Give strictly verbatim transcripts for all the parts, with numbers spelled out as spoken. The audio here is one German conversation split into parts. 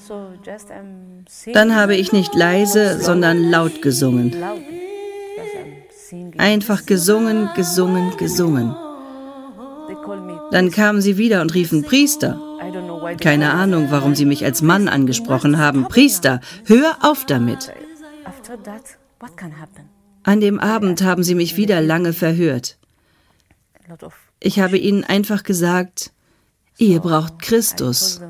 Dann habe ich nicht leise, sondern laut gesungen. Einfach gesungen, gesungen, gesungen. Dann kamen sie wieder und riefen Priester. Keine Ahnung, warum sie mich als Mann angesprochen haben. Priester, hör auf damit. An dem Abend haben sie mich wieder lange verhört. Ich habe ihnen einfach gesagt, ihr braucht Christus.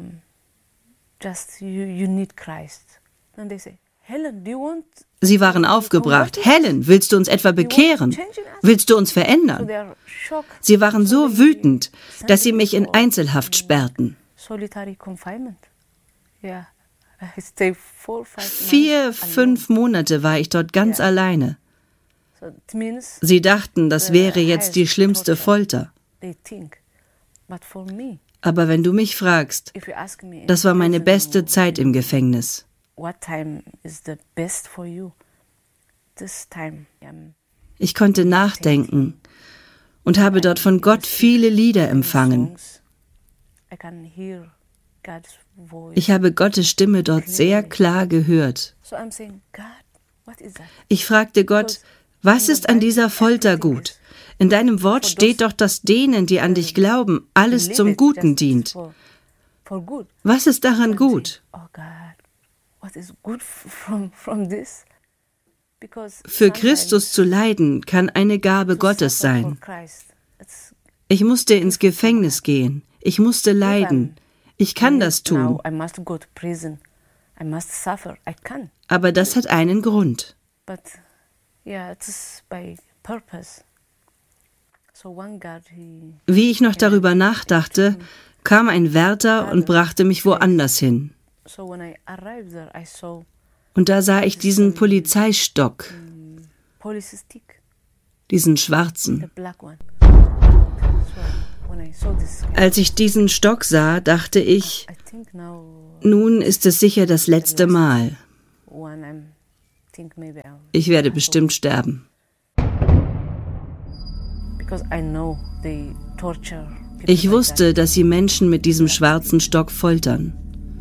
Sie waren aufgebracht. Helen, willst du uns etwa bekehren? Willst du uns verändern? Sie waren so wütend, dass sie mich in Einzelhaft sperrten. Vier, fünf Monate war ich dort ganz alleine. Sie dachten, das wäre jetzt die schlimmste Folter. Aber wenn du mich fragst, das war meine beste Zeit im Gefängnis. Ich konnte nachdenken und habe dort von Gott viele Lieder empfangen. Ich habe Gottes Stimme dort sehr klar gehört. Ich fragte Gott, was ist an dieser Folter gut? In deinem Wort steht doch, dass denen, die an dich glauben, alles zum Guten dient. Was ist daran gut? Für Christus zu leiden, kann eine Gabe Gottes sein. Ich musste ins Gefängnis gehen. Ich musste leiden. Ich kann das tun. Aber das hat einen Grund. Wie ich noch darüber nachdachte, kam ein Wärter und brachte mich woanders hin. Und da sah ich diesen Polizeistock, diesen schwarzen. Als ich diesen Stock sah, dachte ich, nun ist es sicher das letzte Mal. Ich werde bestimmt sterben. Ich wusste, dass sie Menschen mit diesem schwarzen Stock foltern.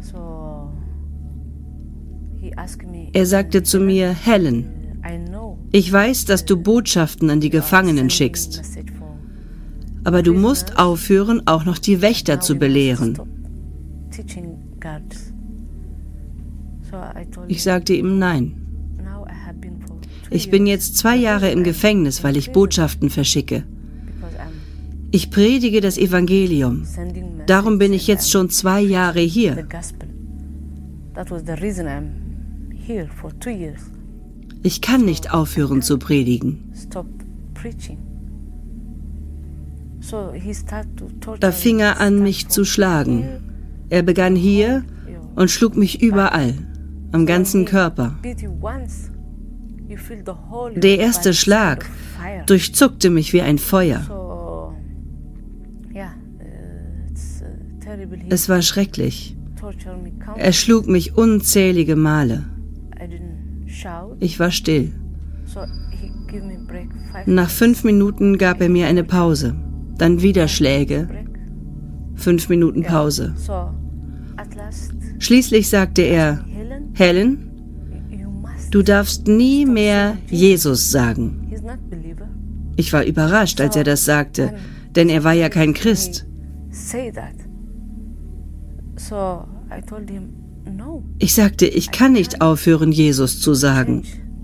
Er sagte zu mir, Helen, ich weiß, dass du Botschaften an die Gefangenen schickst. Aber du musst aufhören, auch noch die Wächter zu belehren. Ich sagte ihm nein. Ich bin jetzt zwei Jahre im Gefängnis, weil ich Botschaften verschicke. Ich predige das Evangelium. Darum bin ich jetzt schon zwei Jahre hier. Ich kann nicht aufhören zu predigen. Da fing er an, mich zu schlagen. Er begann hier und schlug mich überall, am ganzen Körper. Der erste Schlag durchzuckte mich wie ein Feuer. Es war schrecklich. Er schlug mich unzählige Male. Ich war still. Nach fünf Minuten gab er mir eine Pause. Dann wieder Schläge. Fünf Minuten Pause. Schließlich sagte er, Helen, du darfst nie mehr Jesus sagen. Ich war überrascht, als er das sagte, denn er war ja kein Christ. Ich sagte, ich kann nicht aufhören, Jesus zu sagen.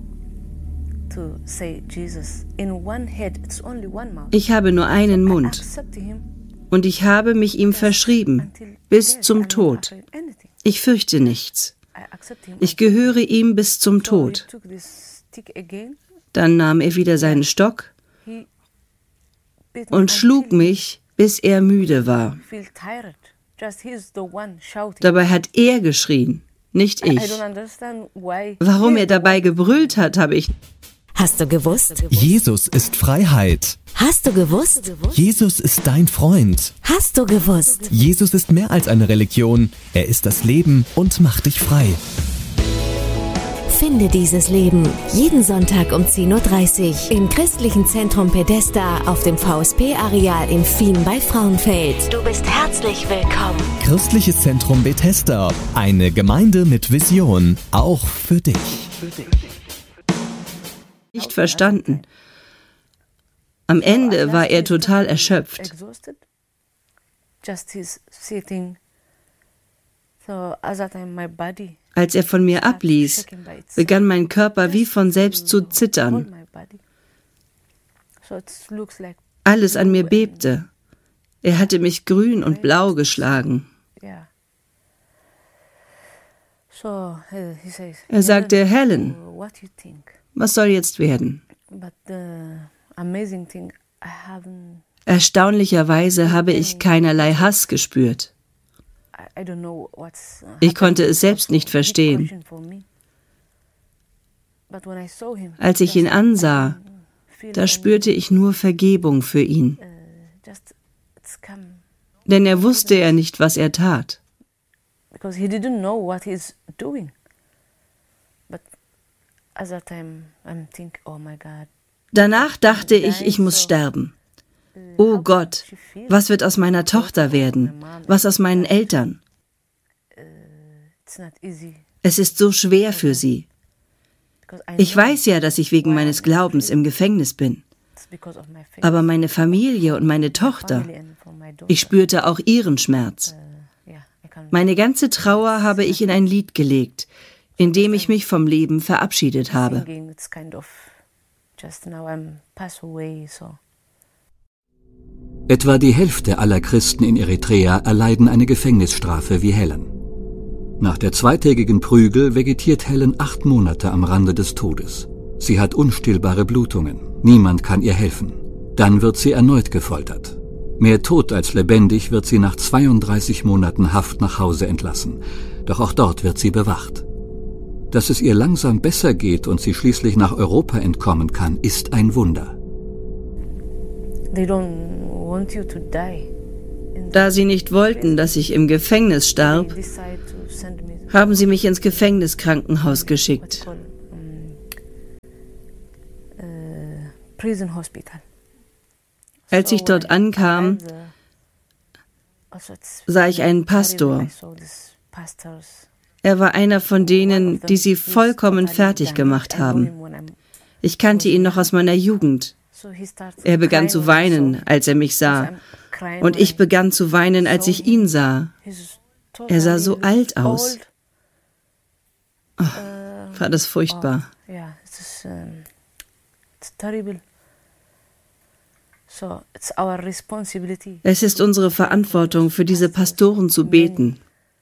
Ich habe nur einen Mund und ich habe mich ihm verschrieben, bis zum Tod. Ich fürchte nichts. Ich gehöre ihm bis zum Tod. Dann nahm er wieder seinen Stock und schlug mich, bis er müde war. Dabei hat er geschrien, nicht ich. Warum er dabei gebrüllt hat, habe ich... Hast du gewusst? Jesus ist Freiheit. Hast du gewusst? Jesus ist dein Freund. Hast du gewusst? Jesus ist mehr als eine Religion. Er ist das Leben und macht dich frei. Finde dieses Leben. Jeden Sonntag um zehn Uhr dreißig im christlichen Zentrum Bethesda auf dem V S P-Areal in Fien bei Frauenfeld. Du bist herzlich willkommen. Christliches Zentrum Bethesda. Eine Gemeinde mit Vision. Auch für dich. Nicht verstanden. Am Ende war er total erschöpft. Als er von mir abließ, begann mein Körper wie von selbst zu zittern. Alles an mir bebte. Er hatte mich grün und blau geschlagen. Er sagte, Helen, was soll jetzt werden? Erstaunlicherweise habe ich keinerlei Hass gespürt. Ich konnte es selbst nicht verstehen. Als ich ihn ansah, da spürte ich nur Vergebung für ihn. Denn er wusste ja nicht, was er tat. Danach dachte ich, ich muss sterben. Oh Gott, was wird aus meiner Tochter werden? Was aus meinen Eltern? Es ist so schwer für sie. Ich weiß ja, dass ich wegen meines Glaubens im Gefängnis bin. Aber meine Familie und meine Tochter, ich spürte auch ihren Schmerz. Meine ganze Trauer habe ich in ein Lied gelegt, in dem ich mich vom Leben verabschiedet habe. Etwa die Hälfte aller Christen in Eritrea erleiden eine Gefängnisstrafe wie Helen. Nach der zweitägigen Prügel vegetiert Helen acht Monate am Rande des Todes. Sie hat unstillbare Blutungen. Niemand kann ihr helfen. Dann wird sie erneut gefoltert. Mehr tot als lebendig wird sie nach zweiunddreißig Monaten Haft nach Hause entlassen. Doch auch dort wird sie bewacht. Dass es ihr langsam besser geht und sie schließlich nach Europa entkommen kann, ist ein Wunder. Da sie nicht wollten, dass ich im Gefängnis starb, haben sie mich ins Gefängniskrankenhaus geschickt. Als ich dort ankam, sah ich einen Pastor. Er war einer von denen, die sie vollkommen fertig gemacht haben. Ich kannte ihn noch aus meiner Jugend. Er begann zu weinen, als er mich sah. Und ich begann zu weinen, als ich ihn sah. Er sah so alt aus. Oh, war das furchtbar. Es ist unsere Verantwortung, für diese Pastoren zu beten.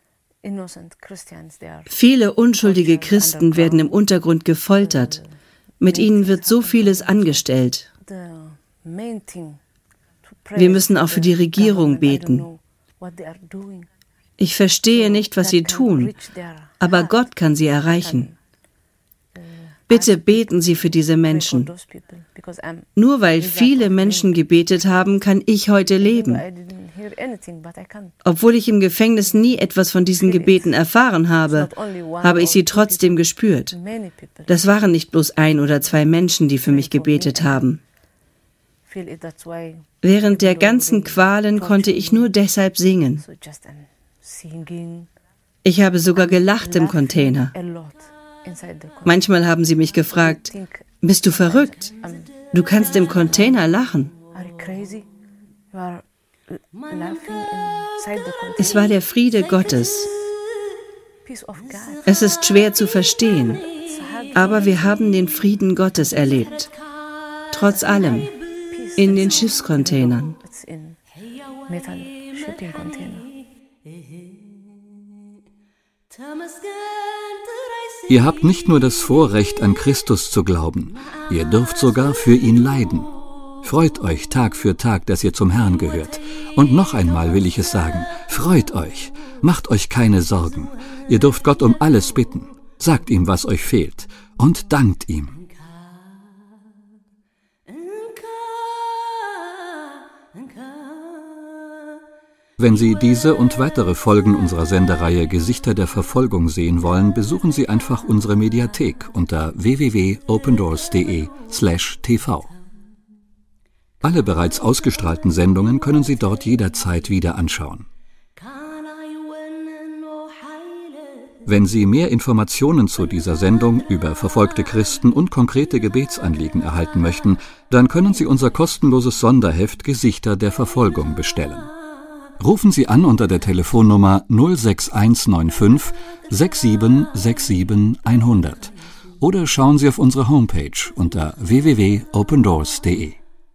Viele unschuldige Christen werden im Untergrund gefoltert. Mit ihnen wird so vieles angestellt. Wir müssen auch für die Regierung beten. Ich verstehe nicht, was sie tun, aber Gott kann sie erreichen. Bitte beten Sie für diese Menschen. Nur weil viele Menschen gebetet haben, kann ich heute leben. Obwohl ich im Gefängnis nie etwas von diesen Gebeten erfahren habe, habe ich sie trotzdem gespürt. Das waren nicht bloß ein oder zwei Menschen, die für mich gebetet haben. Während der ganzen Qualen konnte ich nur deshalb singen. Ich habe sogar gelacht im Container. Manchmal haben sie mich gefragt, bist du verrückt? Du kannst im Container lachen. Es war der Friede Gottes. Es ist schwer zu verstehen, aber wir haben den Frieden Gottes erlebt. Trotz allem, in den Schiffscontainern. Ihr habt nicht nur das Vorrecht, an Christus zu glauben, ihr dürft sogar für ihn leiden. Freut euch Tag für Tag, dass ihr zum Herrn gehört. Und noch einmal will ich es sagen, freut euch, macht euch keine Sorgen. Ihr dürft Gott um alles bitten, sagt ihm, was euch fehlt, und dankt ihm. Wenn Sie diese und weitere Folgen unserer Sendereihe Gesichter der Verfolgung sehen wollen, besuchen Sie einfach unsere Mediathek unter w w w punkt opendoors punkt de slash t v. Alle bereits ausgestrahlten Sendungen können Sie dort jederzeit wieder anschauen. Wenn Sie mehr Informationen zu dieser Sendung über verfolgte Christen und konkrete Gebetsanliegen erhalten möchten, dann können Sie unser kostenloses Sonderheft Gesichter der Verfolgung bestellen. Rufen Sie an unter der Telefonnummer null sechs eins neun fünf sechs sieben sechs sieben hundert oder schauen Sie auf unsere Homepage unter w w w punkt opendoors punkt de.